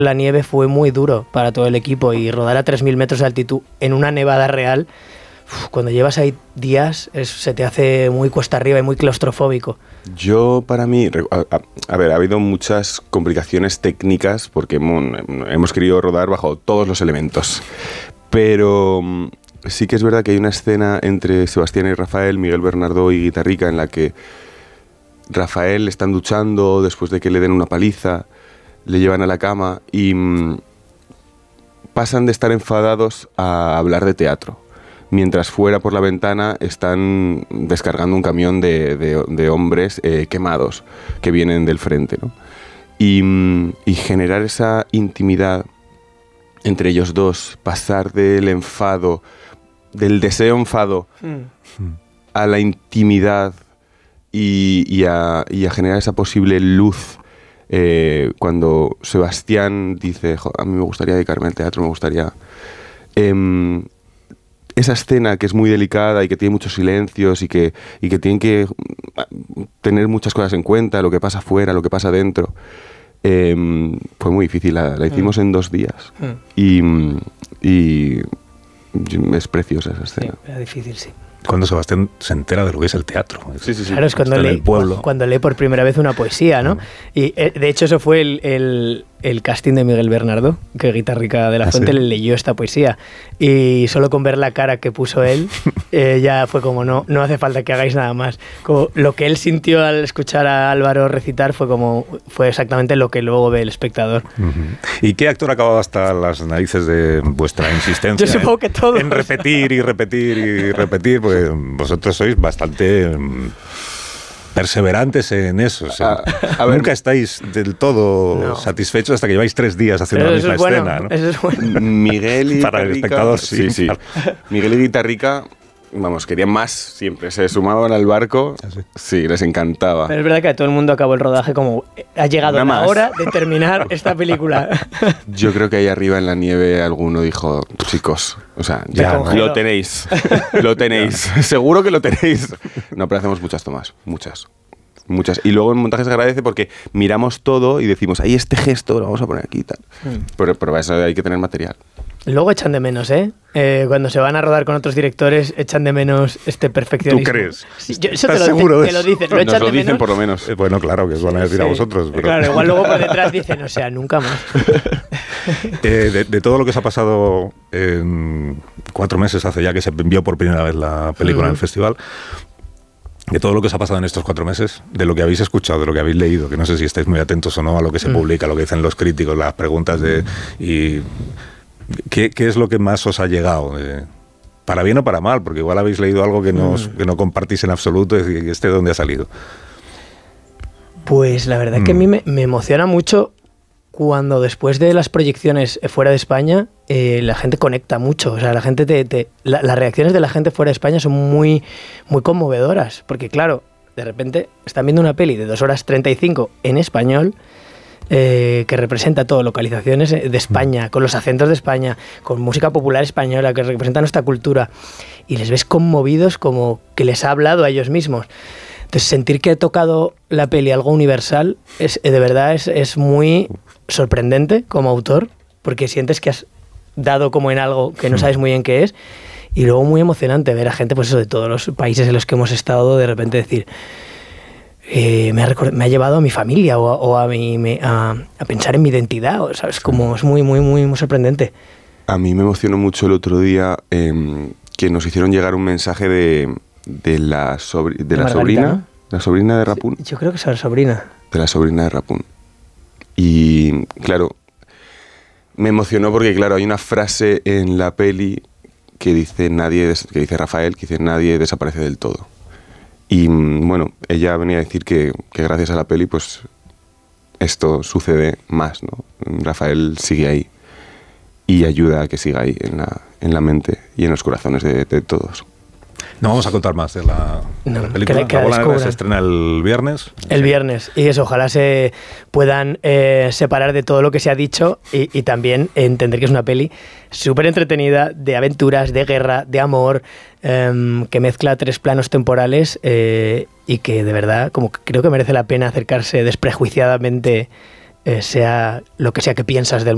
La nieve fue muy duro para todo el equipo y rodar a 3.000 metros de altitud en una nevada real, cuando llevas ahí días, se te hace muy cuesta arriba y muy claustrofóbico. Yo, para mí, a ver, ha habido muchas complicaciones técnicas porque hemos querido rodar bajo todos los elementos, pero sí que es verdad que hay una escena entre Sebastián y Rafael, Miguel Bernardó y Guitarrica, en la que Rafael le están duchando después de que le den una paliza, le llevan a la cama y pasan de estar enfadados a hablar de teatro, mientras fuera por la ventana están descargando un camión de hombres quemados que vienen del frente, ¿no? Y generar esa intimidad entre ellos dos, pasar del enfado, del deseo enfado a la intimidad y a generar esa posible luz. Cuando Sebastián dice, a mí me gustaría dedicarme al teatro, me gustaría... esa escena que es muy delicada y que tiene muchos silencios y que tienen que tener muchas cosas en cuenta, lo que pasa afuera, lo que pasa dentro, fue muy difícil. La hicimos en 2 días y es preciosa esa escena. Sí, era difícil, sí. Cuando Sebastián se entera de lo que es el teatro. Sí. Claro, es cuando lee por primera vez una poesía, ¿no? Y de hecho eso fue el casting de Miguel Bernardo, que Guitarrica de la Fuente le leyó esta poesía. Y solo con ver la cara que puso él, ya fue como, no hace falta que hagáis nada más. Como lo que él sintió al escuchar a Álvaro recitar fue exactamente lo que luego ve el espectador. ¿Y qué actor ha acabado hasta las narices de vuestra insistencia? Yo supongo que todos. En repetir y repetir y repetir, pues vosotros sois bastante perseverantes en eso. O sea, nunca estáis del todo satisfechos hasta que lleváis 3 días haciendo la misma escena, ¿no? Eso es bueno. Miguel y para el espectador, sí. Miguel y Guitarrica, vamos, querían más siempre. Se sumaban al barco. Sí, les encantaba. Pero es verdad que a todo el mundo acabó el rodaje como ha llegado la hora de terminar esta película. Yo creo que ahí arriba en la nieve alguno dijo, chicos, o sea, ya lo tenéis. Lo tenéis. Seguro que lo tenéis. No, pero hacemos muchas tomas. Muchas. Y luego en montaje se agradece porque miramos todo y decimos, ahí este gesto lo vamos a poner aquí y tal. Pero para eso hay que tener material. Luego echan de menos, cuando se van a rodar con otros directores, echan de menos este perfeccionismo. ¿Tú crees? Sí, ¿estás seguro? Te lo dicen. Nos lo dicen por lo menos. Bueno, claro, que os van a decir a vosotros. Pero... Claro, igual luego por detrás dicen, o sea, nunca más. De todo lo que se ha pasado en 4 meses, hace ya que se envió por primera vez la película en el festival, de todo lo que os ha pasado en estos 4 meses, de lo que habéis escuchado, de lo que habéis leído, que no sé si estáis muy atentos o no a lo que se publica, a lo que dicen los críticos, las preguntas ¿Qué es lo que más os ha llegado? Para bien o para mal, porque igual habéis leído algo que no compartís en absoluto, y ¿de dónde ha salido? Pues la verdad que a mí me emociona mucho cuando después de las proyecciones fuera de España, la gente conecta mucho. O sea, la gente las reacciones de la gente fuera de España son muy, muy conmovedoras, porque claro, de repente están viendo una peli de 2 horas 35 en español, que representa todo, localizaciones de España, con los acentos de España, con música popular española, que representa nuestra cultura, y les ves conmovidos como que les ha hablado a ellos mismos. Entonces, sentir que ha tocado la peli algo universal, de verdad es muy sorprendente como autor, porque sientes que has dado como en algo que no sabes muy bien qué es, y luego muy emocionante ver a gente, pues eso, de todos los países en los que hemos estado, de repente decir... me ha llevado a mi familia o a pensar en mi identidad, ¿sabes? Como es muy, muy, muy, muy sorprendente. A mí me emocionó mucho el otro día que nos hicieron llegar un mensaje de la sobrina, ¿no? La sobrina de Rapun. Yo creo que es la sobrina. De la sobrina de Rapun. Y claro, me emocionó porque claro, hay una frase en la peli que dice Rafael, que dice nadie desaparece del todo. Y bueno, ella venía a decir que gracias a la peli, pues esto sucede más, ¿no? Rafael sigue ahí y ayuda a que siga ahí en la mente y en los corazones de todos. No vamos a contar más de la película. Que la Bola Negra se estrena el viernes. El viernes. Y eso, ojalá se puedan separar de todo lo que se ha dicho y también entender que es una peli súper entretenida, de aventuras, de guerra, de amor, que mezcla 3 planos temporales y que de verdad como que creo que merece la pena acercarse desprejuiciadamente, sea lo que sea que piensas del mundo.